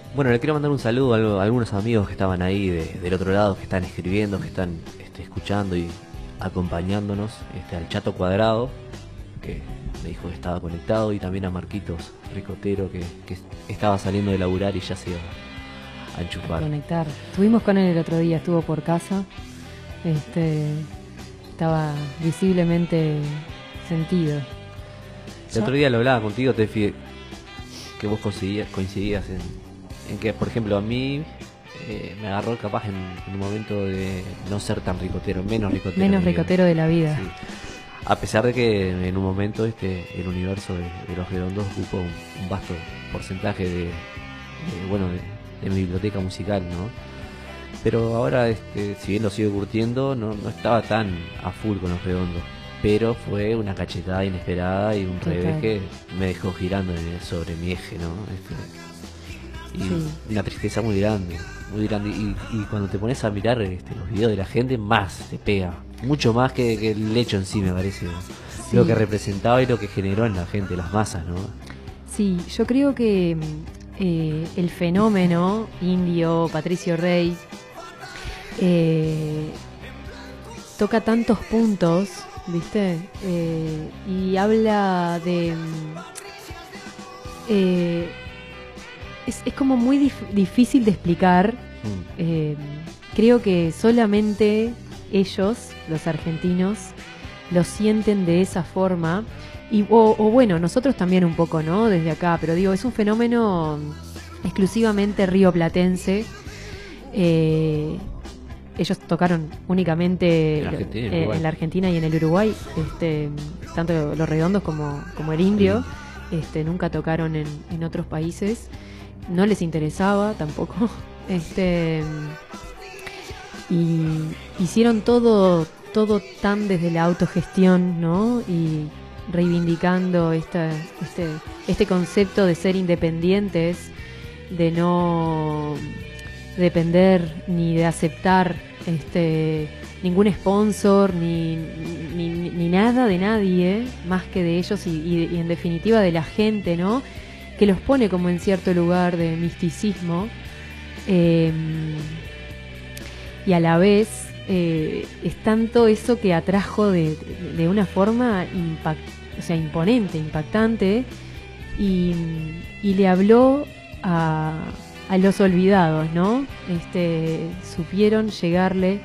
Bueno, le quiero mandar un saludo a algunos amigos que estaban ahí del otro lado, que están escribiendo, que están escuchando y acompañándonos, al Chato Cuadrado, que me dijo que estaba conectado, y también a Marquitos Ricotero, que estaba saliendo de laburar y ya se iba a enchufar. Conectar. Estuvimos con él el otro día, estuvo por casa. Estaba visiblemente sentido. El otro día lo hablaba contigo, Tefi, que vos coincidías en que, por ejemplo, a mí me agarró capaz en un momento de no ser tan ricotero, menos ricotero. Menos digamos. ricotero de la vida. Sí. A pesar de que en un momento el universo de Los Redondos ocupó un vasto porcentaje de mi biblioteca musical, ¿no? Pero ahora, si bien lo sigo curtiendo, no estaba tan a full con Los Redondos. Pero fue una cachetada inesperada y un revés que me dejó girando sobre mi eje, ¿no? Y una tristeza muy grande, muy grande. Y cuando te pones a mirar los videos de la gente, más te pega. Mucho más que el hecho en sí, me parece. Sí. Lo que representaba y lo que generó en la gente, las masas, ¿no? Sí, yo creo que el fenómeno indio, Patricio Rey, toca tantos puntos, ¿viste? Y habla de... es como muy difícil de explicar. Creo que solamente ellos, los argentinos, lo sienten de esa forma. O bueno, nosotros también un poco, ¿no? Desde acá, pero digo, es un fenómeno exclusivamente rioplatense. Ellos tocaron únicamente en la Argentina y en el Uruguay, tanto Los Redondos como el Indio. Nunca tocaron en otros países. No les interesaba tampoco. Y hicieron todo tan desde la autogestión, ¿no? Y reivindicando este concepto de ser independientes, de no depender ni de aceptar ningún sponsor ni nada de nadie más que de ellos y en definitiva de la gente, ¿no? Que los pone como en cierto lugar de misticismo, y a la vez es tanto eso que atrajo de una forma imponente, impactante, y le habló a los olvidados, ¿no? Supieron llegarle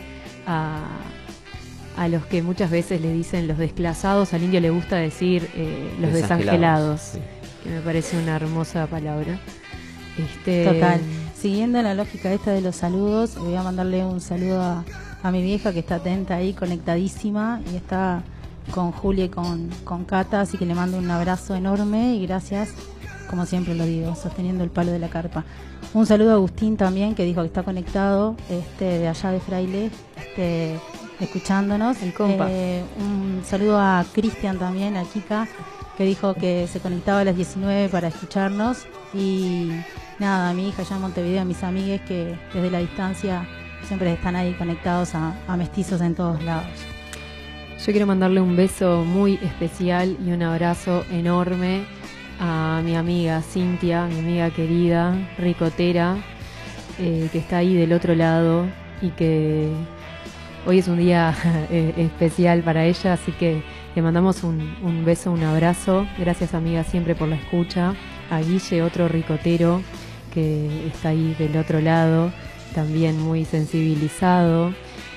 a los que muchas veces le dicen los desclasados. Al indio le gusta decir los desangelados, sí. Que me parece una hermosa palabra. Total. Siguiendo la lógica esta de los saludos, voy a mandarle un saludo a mi vieja, que está atenta ahí, conectadísima, y está con Julia y con Cata, así que le mando un abrazo enorme y gracias, como siempre lo digo, sosteniendo el palo de la carpa. Un saludo a Agustín también, que dijo que está conectado, de allá de Fraile, escuchándonos. El compa. Un saludo a Cristian también, a Kika, que dijo que se conectaba a las 19 para escucharnos. Y nada, a mi hija allá en Montevideo, a mis amigues que desde la distancia siempre están ahí conectados a Mestizos en todos lados. Yo quiero mandarle un beso muy especial y un abrazo enorme a mi amiga Cintia, mi amiga querida, ricotera, que está ahí del otro lado y que hoy es un día especial para ella, así que le mandamos un beso, un abrazo. Gracias, amiga, siempre por la escucha. A Guille, otro ricotero que está ahí del otro lado, también muy sensibilizado.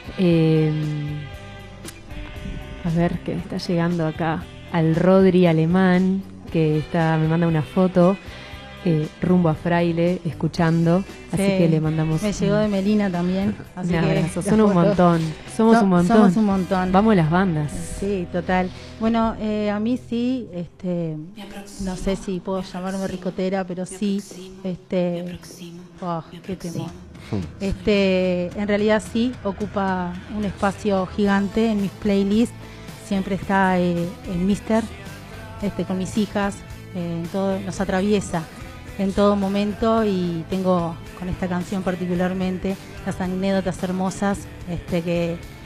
A ver, que está llegando acá al Rodri Alemán, que me manda una foto rumbo a Fraile, escuchando. Así que le mandamos... Me llegó de Melina también. Así un abrazo. Son un montón. Somos un montón. Vamos a las bandas. Sí, total. Bueno, a mí sí, no sé si puedo llamarme ricotera, pero sí, qué temor. En realidad sí, ocupa un espacio gigante en mis playlists. Siempre está el Mister, con mis hijas, nos atraviesa en todo momento, y tengo con esta canción particularmente las anécdotas hermosas que